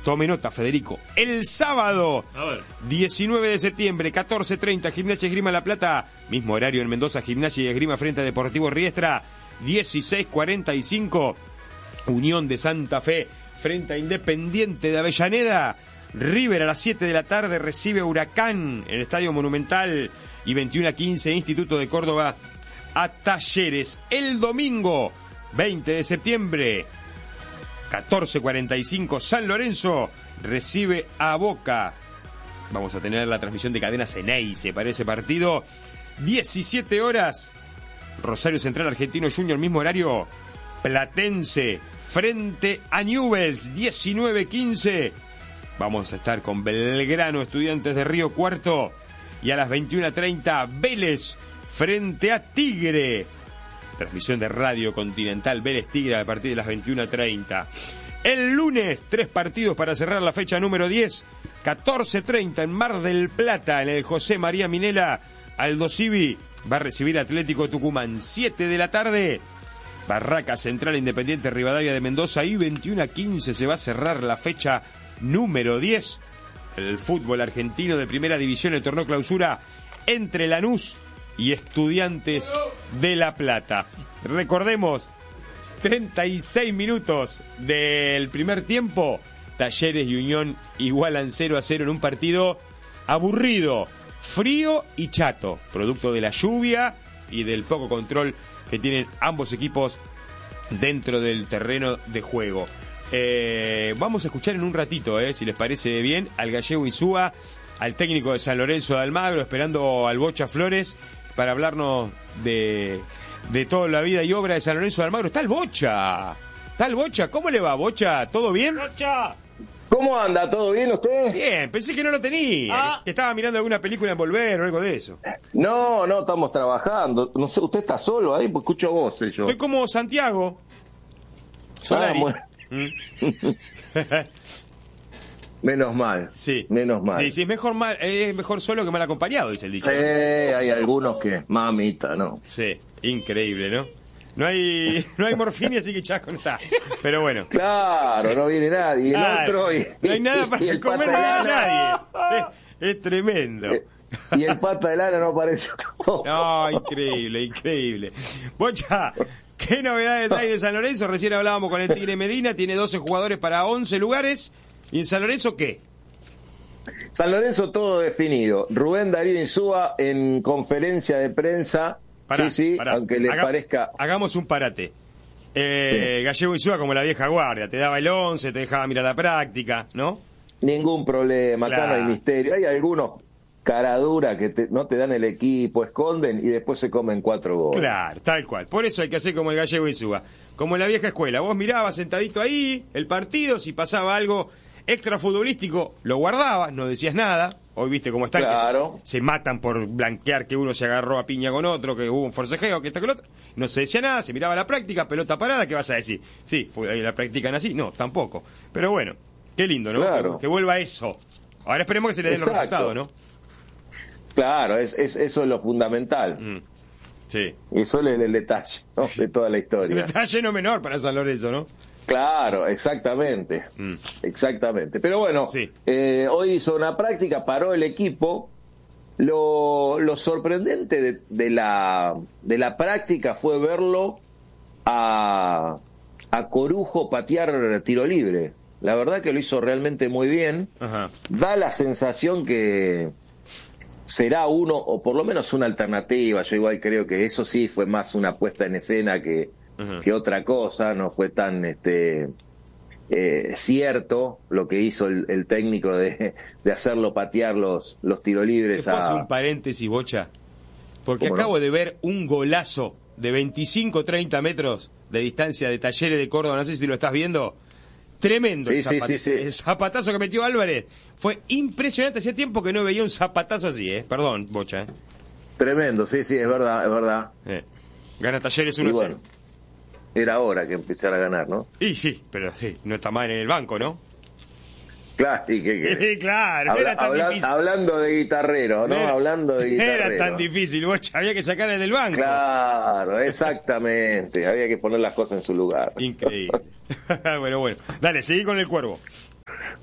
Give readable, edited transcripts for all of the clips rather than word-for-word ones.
Tome nota, Federico. El sábado, 19 de septiembre, 14:30, Gimnasia y Esgrima La Plata. Mismo horario en Mendoza, Gimnasia y Esgrima frente a Deportivo Riestra. 16:45, Unión de Santa Fe frente a Independiente de Avellaneda. River a las 7 de la tarde recibe a Huracán en el Estadio Monumental. Y 21:15, Instituto de Córdoba a Talleres. El domingo, 20 de septiembre, 14:45, San Lorenzo recibe a Boca. Vamos a tener la transmisión de Cadena Ceneice para ese partido. 17 horas, Rosario Central Argentino Junior, mismo horario, Platense frente a Newell's. 19:15, vamos a estar con Belgrano, Estudiantes de Río Cuarto. Y a las 21:30, Vélez frente a Tigre. Transmisión de Radio Continental, Vélez Tigre a partir de las 21:30. El lunes, 3 partidos para cerrar la fecha número 10. 14:30 en Mar del Plata, en el José María Minela. Aldo Civi va a recibir Atlético Tucumán. 7 de la tarde, Barraca Central Independiente Rivadavia de Mendoza. Y 21:15 se va a cerrar la fecha número 10. El fútbol argentino de primera división, el torneo clausura entre Lanús y Estudiantes de La Plata. Recordemos, 36 minutos del primer tiempo, Talleres y Unión igualan 0-0 en un partido aburrido, frío y chato, producto de la lluvia y del poco control que tienen ambos equipos dentro del terreno de juego. Vamos a escuchar en un ratito, si les parece bien, al gallego Insúa, al técnico de San Lorenzo de Almagro, esperando al Bocha Flores para hablarnos de toda la vida y obra de San Lorenzo de Almagro. Está el Bocha, ¿cómo le va, Bocha? ¿Todo bien? ¡Bocha! ¿Cómo anda? ¿Todo bien usted? Bien, pensé que no lo tenía, que estaba mirando alguna película en Volver o algo de eso. No, estamos trabajando. No sé, ¿usted está solo ahí? Pues escucho voces yo. Estoy como Santiago Solari. Bueno. Menos mal. Sí. Menos mal. Sí, es mejor solo que mal acompañado, dice el dicho. Sí, hay algunos que, mamita, ¿no? Sí, increíble, ¿no? No hay morfina, así que Chaco no está. Pero bueno. Claro, no viene nadie. El otro no hay nada para comer, no hay nadie. Es tremendo. Y el Pata de Lana no apareció tampoco. No, increíble. Bocha, ¿qué novedades hay de San Lorenzo? Recién hablábamos con el Tigre Medina, tiene 12 jugadores para 11 lugares. ¿Y en San Lorenzo qué? San Lorenzo todo definido. Rubén Darío Insúa en conferencia de prensa. Pará, aunque les parezca... Hagamos un parate. Gallego Insúa como la vieja guardia, te daba el 11, te dejaba mirar la práctica, ¿no? Ningún problema, acá no hay misterio. Hay algunos caradura que no te dan el equipo, esconden y después se comen 4 goles. Claro, tal cual. Por eso hay que hacer como el Gallego Insúa, como en la vieja escuela. Vos mirabas sentadito ahí el partido, si pasaba algo extra futbolístico, lo guardabas, no decías nada. Hoy viste cómo están, claro, que se matan por blanquear que uno se agarró a piña con otro, que hubo un forcejeo, que esto, que lo otro. No se decía nada, se miraba la práctica, pelota parada, ¿qué vas a decir? Sí, la practican así, no, tampoco. Pero bueno, qué lindo, ¿no? Claro. Que vuelva eso. Ahora esperemos que se le den los resultados, ¿no? Claro, eso es lo fundamental. Sí. Eso es el detalle, ¿no? De toda la historia. El detalle no menor para San Lorenzo, ¿no? Claro, exactamente. Exactamente. Pero bueno, sí. Hoy hizo una práctica, paró el equipo. Lo sorprendente de la práctica fue verlo a Corujo patear tiro libre. La verdad que lo hizo realmente muy bien. Ajá. Da la sensación que será uno, o por lo menos una alternativa. Yo igual creo que eso sí fue más una puesta en escena que otra cosa, no fue tan cierto lo que hizo el técnico de hacerlo patear los tiros libres. ¿Te puedo hacer un paréntesis, Bocha? Porque acabo de ver un golazo de 25-30 metros de distancia de Talleres de Córdoba, no sé si lo estás viendo. Tremendo. Sí. El zapatazo que metió Álvarez fue impresionante. Hacía tiempo que no veía un zapatazo así, Perdón, Bocha, Tremendo, sí, es verdad. Gana Talleres 1-0. Bueno, era hora que empezara a ganar, ¿no? Y sí, pero sí, no está mal en el banco, ¿no? Claro, y claro, era tan difícil. Hablando de guitarrero, ¿no? Era tan difícil, Bocha, había que sacarle del banco. Claro, exactamente, había que poner las cosas en su lugar. Increíble. Bueno, dale, seguí con el Cuervo.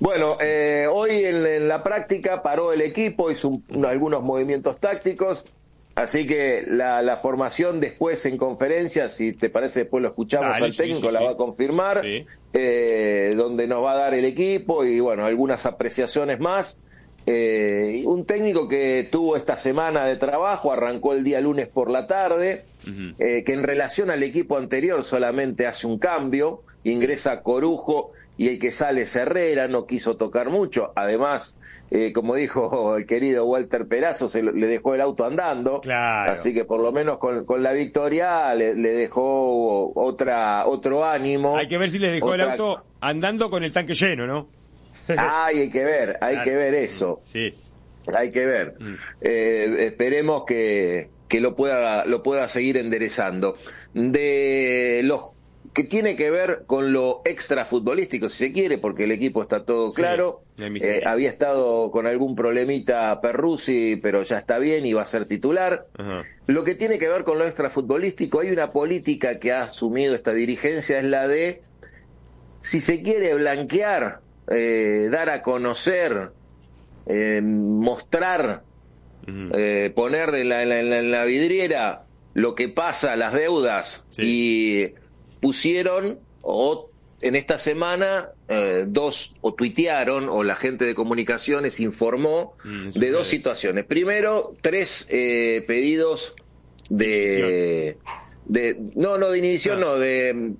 Bueno, hoy en la práctica paró el equipo, hizo algunos movimientos tácticos, así que la formación después en conferencia, si te parece después lo escuchamos al técnico, la va a confirmar, donde nos va a dar el equipo y bueno, algunas apreciaciones más. Un técnico que tuvo esta semana de trabajo, arrancó el día lunes por la tarde, que en relación al equipo anterior solamente hace un cambio, ingresa Corujo y el que sale es Herrera, no quiso tocar mucho, además, como dijo el querido Walter Perazo, le dejó el auto andando, claro. Así que por lo menos con la victoria le dejó otro ánimo. Hay que ver si le dejó el auto andando con el tanque lleno, ¿no? Hay que ver eso. Sí. Hay que ver. Esperemos que lo pueda seguir enderezando. De los que tiene que ver con lo extrafutbolístico, si se quiere, porque el equipo está todo claro. Había estado con algún problemita Perruzzi, pero ya está bien y va a ser titular. Lo que tiene que ver con lo extrafutbolístico, hay una política que ha asumido esta dirigencia, es la de, si se quiere blanquear, dar a conocer, mostrar, poner en la vidriera lo que pasa, las deudas, y pusieron, en esta semana, tuitearon, o la gente de comunicaciones informó de dos situaciones. Primero, 3 pedidos de inhibición, de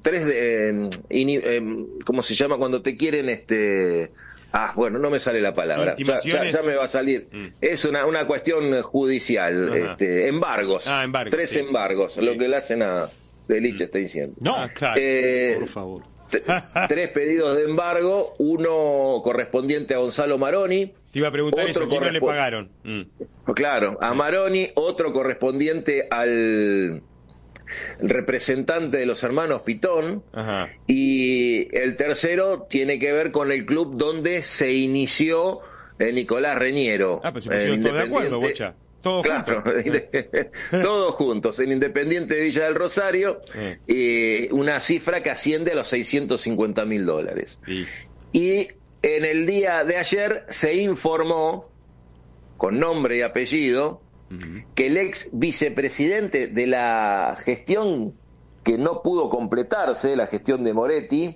3 ¿cómo se llama cuando te quieren bueno, no me sale la palabra, ya me va a salir. Es una cuestión judicial, embargos, embargos 3 embargos, lo que le hacen a Delich está diciendo. No, claro, por favor. 3 pedidos de embargo, uno correspondiente a Gonzalo Maroni. Te iba a preguntar eso, ¿quién no le pagaron? Claro, a Maroni, otro correspondiente al representante de los hermanos Pitón, y el tercero tiene que ver con el club donde se inició Nicolás Reñero. Pues se pusieron todos de acuerdo, Bocha. Todos juntos. Todos juntos, en Independiente de Villa del Rosario, una cifra que asciende a los $650.000. Y en el día de ayer se informó, con nombre y apellido, que el ex vicepresidente de la gestión que no pudo completarse, la gestión de Moretti,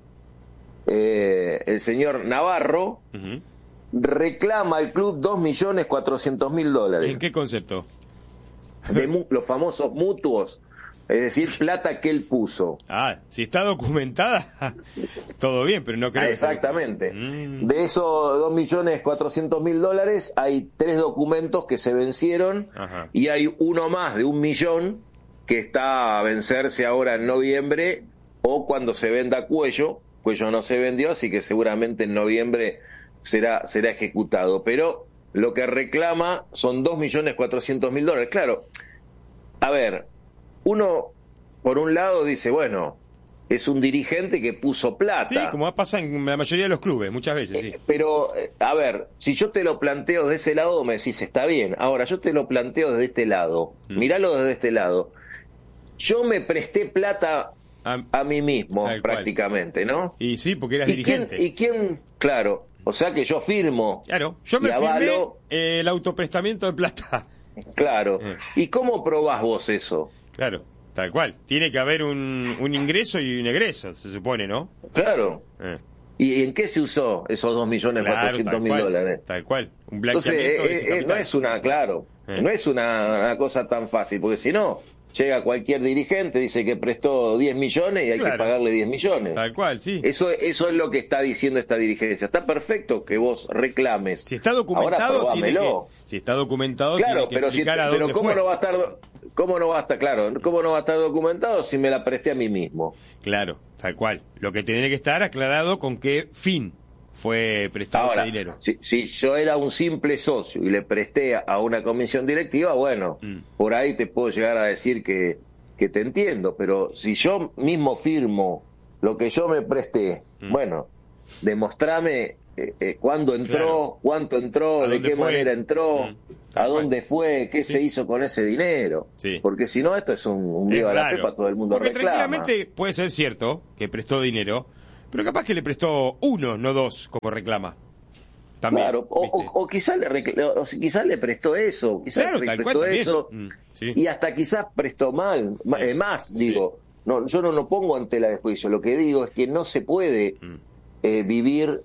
el señor Navarro, reclama al club $2.400.000. ¿En qué concepto? De los famosos mutuos, es decir, plata que él puso. Si está documentada, todo bien, pero no creo. Exactamente. De esos $2.400.000 hay 3 documentos que se vencieron, y hay uno más de 1 millón que está a vencerse ahora en noviembre, o cuando se venda Cuello no se vendió, así que seguramente en noviembre será ejecutado, pero lo que reclama son $2.400.000. Claro, a ver, uno por un lado dice, bueno, es un dirigente que puso plata. Sí, como pasa en la mayoría de los clubes, muchas veces, sí. Pero, a ver, si yo te lo planteo desde ese lado, me decís, está bien. Ahora, yo te lo planteo desde este lado. Míralo desde este lado. Yo me presté plata a mí mismo, prácticamente, ¿no? Y sí, porque eras dirigente. ¿Y quién? Claro, o sea que yo firmo. Claro, yo me firmé el autoprestamiento de plata. Claro. ¿Y cómo probás vos eso? Claro, tal cual. Tiene que haber un ingreso y un egreso, se supone, ¿no? Claro. ¿Y en qué se usó esos $2.400.000? Tal cual. Un blanqueamiento. Entonces, no es no es una cosa tan fácil, porque si no, llega cualquier dirigente, dice que prestó 10 millones y hay que pagarle 10 millones. Tal cual, sí. Eso es lo que está diciendo esta dirigencia. Está perfecto que vos reclames. Si está documentado, ahora si está documentado, claro, tiene que explicar a dónde pero ¿cómo no va a estar? ¿Cómo no va a estar documentado si me la presté a mí mismo? Claro, tal cual. Lo que tiene que estar aclarado con qué fin fue prestado ese dinero. Si yo era un simple socio y le presté a una comisión directiva, bueno, por ahí te puedo llegar a decir que te entiendo, pero si yo mismo firmo lo que yo me presté, bueno, demostrame cuándo entró, cuánto entró, de qué manera entró, a dónde fue, qué se hizo con ese dinero. Porque si no, esto es un lío a la pepa, todo el mundo reclama. Tranquilamente puede ser cierto que prestó dinero, Pero capaz que le prestó 1, no 2, como reclama. También, claro, o quizás le prestó eso, quizás claro, le prestó eso, sí. Y hasta quizás prestó mal, sí. Más, digo, sí. No, yo no lo pongo en tela de juicio, lo que digo es que no se puede vivir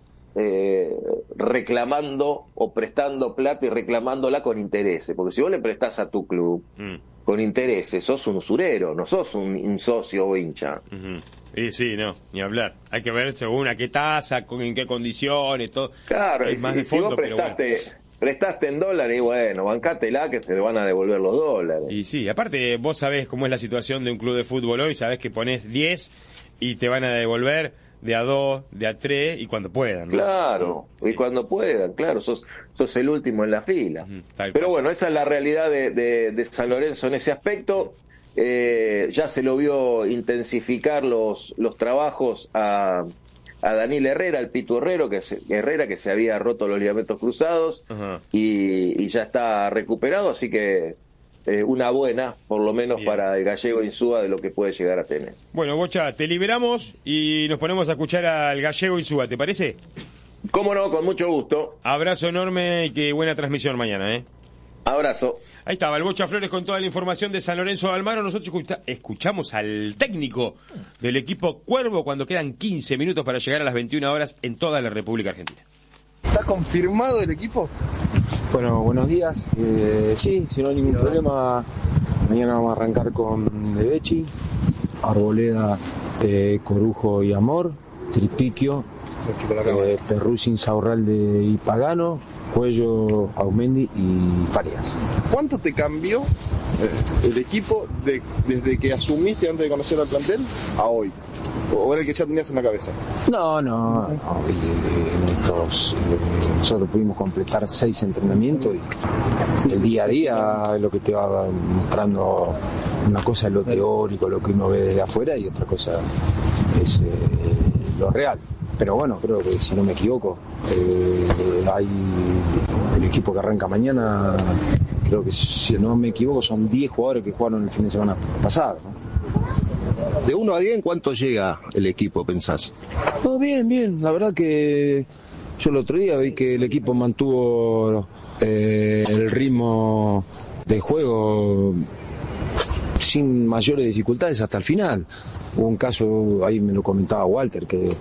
reclamando o prestando plata y reclamándola con intereses, porque si vos le prestás a tu club con intereses, sos un usurero, no sos un socio o hincha. Y sí, no, ni hablar. Hay que ver según a qué tasa, en qué condiciones, todo. Claro, y más de fondo, si vos prestaste en dólares, y bueno, bancátela que te van a devolver los dólares. Y sí, aparte vos sabés cómo es la situación de un club de fútbol hoy, sabés que ponés 10 y te van a devolver de a 2, de a 3 y cuando puedan, ¿no? Claro, sí. Y cuando puedan, claro, sos el último en la fila. Pero bueno, esa es la realidad de San Lorenzo en ese aspecto. Ya se lo vio intensificar los trabajos a Daniel Herrera, el Pitu Herrera, que se había roto los ligamentos cruzados y ya está recuperado, así que una buena, por lo menos bien, para el gallego Insúa de lo que puede llegar a tener. Bueno, Bocha, te liberamos y nos ponemos a escuchar al gallego Insúa, ¿te parece? Cómo no, con mucho gusto. Abrazo enorme y que buena transmisión mañana, Abrazo. Ahí estaba el Bocha Flores con toda la información de San Lorenzo de Almagro. Nosotros escuchamos al técnico del equipo Cuervo cuando quedan 15 minutos para llegar a las 21 horas en toda la República Argentina. ¿Está confirmado el equipo? Bueno, buenos días. Sí, si no hay ningún problema, mañana vamos a arrancar con Debechi, Arboleda, Corujo y Amor, Tripiquio, Perruzzi, Insaurralde y Pagano, Cuello, Aumendi y Farias. ¿Cuánto te cambió el equipo desde que asumiste antes de conocer al plantel a hoy? ¿O era el que ya tenías en la cabeza? No. Nosotros pudimos completar 6 entrenamientos y el día a día lo que te va mostrando, una cosa es lo teórico, lo que uno ve desde afuera, y otra cosa es lo real. Pero bueno, creo que si no me equivoco, hay el equipo que arranca mañana, creo que si no me equivoco son 10 jugadores que jugaron el fin de semana pasado, ¿no? De 1 a 10, ¿cuánto llega el equipo, pensás? No, bien, la verdad que yo el otro día vi que el equipo mantuvo el ritmo de juego sin mayores dificultades hasta el final. Hubo un caso, ahí me lo comentaba Walter, que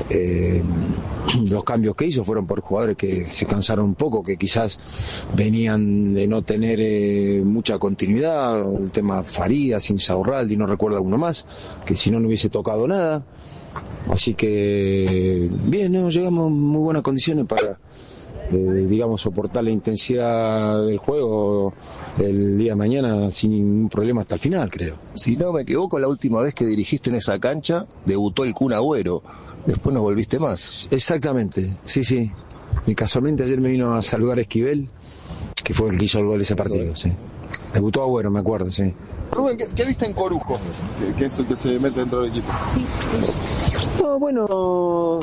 los cambios que hizo fueron por jugadores que se cansaron un poco, que quizás venían de no tener mucha continuidad, el tema Farías, Insaurralde, no recuerdo alguno más, que si no hubiese tocado nada. Así que bien, llegamos en muy buenas condiciones para soportar la intensidad del juego el día de mañana sin ningún problema hasta el final, creo. Si no me equivoco, la última vez que dirigiste en esa cancha debutó el Kun Agüero, después no volviste más. Exactamente, sí. Y casualmente ayer me vino a saludar Esquivel, que fue el que hizo el gol de ese partido, sí. Debutó Agüero, me acuerdo, sí. Rubén, ¿qué viste en Corujo? Que es el que se mete dentro del equipo. Sí. No, bueno,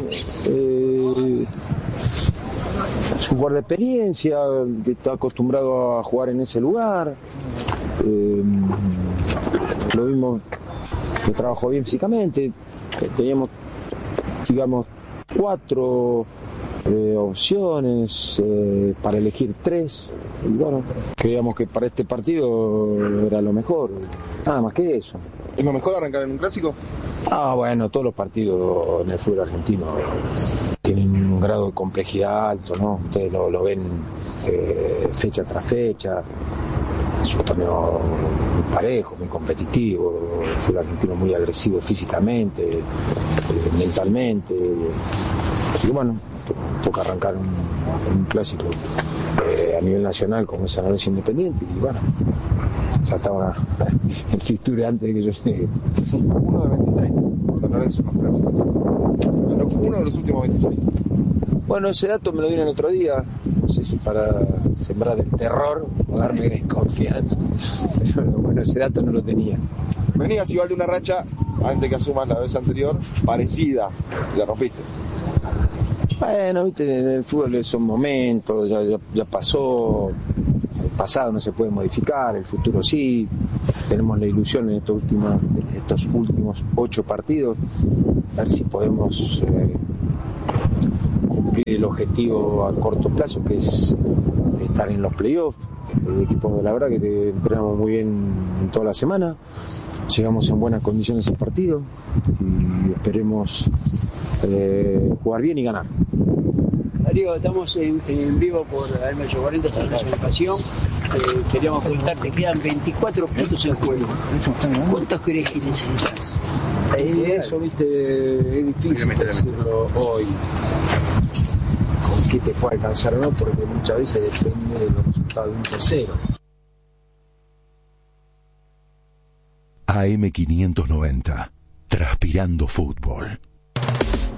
es un jugador de experiencia, que está acostumbrado a jugar en ese lugar. Lo vimos que trabajó bien físicamente. Teníamos, 4 opciones para elegir 3. Y bueno, creíamos que para este partido era lo mejor. Nada más que eso. ¿Es lo mejor arrancar en un clásico? Bueno, todos los partidos en el fútbol argentino tienen un grado de complejidad alto, ¿no? Ustedes lo ven fecha tras fecha. Es un torneo muy parejo, muy competitivo. El fútbol argentino muy agresivo físicamente, mentalmente. Así que bueno, toca arrancar un clásico a nivel nacional como es San Lorenzo Independiente. Y bueno, ya estaba en fixture antes de que yo llegue. 1 de 26. San Lorenzo en los clásicos. Uno de los últimos 26. Bueno, ese dato me lo dieron el otro día. No sé si para sembrar el terror o darme confianza. Pero bueno, ese dato no lo tenía. Venías igual de una racha, antes que asumas la vez anterior, parecida. Y la rompiste. Bueno, viste, en el fútbol son momentos, ya pasó. El pasado no se puede modificar, el futuro sí. Tenemos la ilusión en estos últimos 8 partidos, ver si podemos cumplir el objetivo a corto plazo, que es estar en los playoffs. El equipo, la verdad, que entrenamos muy bien en toda la semana, llegamos en buenas condiciones al partido y esperemos jugar bien y ganar. Darío, estamos en vivo por AM840, Transmisión de Pasión. Queríamos preguntarte, quedan 24 puntos en juego. ¿Cuántos crees que necesitas? Eso, viste, es difícil decirlo hoy. Con qué te puede alcanzar o no, porque muchas veces depende de los resultados de un tercero. AM590, transpirando fútbol.